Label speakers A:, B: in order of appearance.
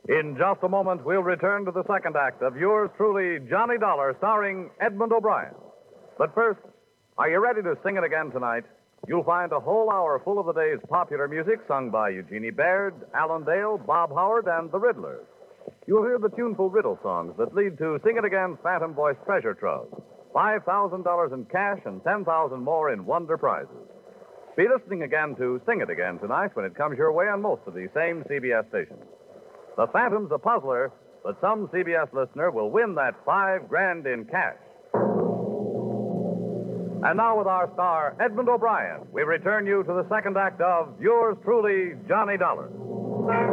A: In just a moment, we'll return to the second act of yours truly, Johnny Dollar, starring Edmund O'Brien. But first, are you ready to sing it again tonight? You'll find a whole hour full of the day's popular music sung by Eugenie Baird, Alan Dale, Bob Howard, and the Riddlers. You'll hear the tuneful riddle songs that lead to Sing It Again's Phantom Voice Treasure Trove. $5,000 in cash and $10,000 more in wonder prizes. Be listening again to Sing It Again tonight when it comes your way on most of these same CBS stations. The Phantom's a puzzler, but some CBS listener will win that $5,000 in cash. And now with our star, Edmund O'Brien, we return you to the second act of yours truly, Johnny Dollar.